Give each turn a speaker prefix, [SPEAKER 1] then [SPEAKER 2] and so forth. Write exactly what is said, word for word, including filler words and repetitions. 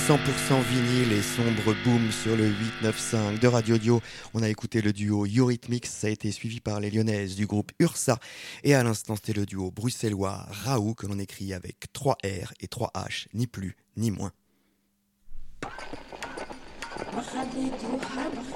[SPEAKER 1] cent pour cent vinyle et sombre boom sur le huit neuf cinq de Radio Dio. On a écouté le duo Eurythmics, ça a été suivi par les Lyonnaises du groupe Ursa. Et à l'instant, c'était le duo bruxellois Raoult que l'on écrit avec trois R et trois H, ni plus ni moins.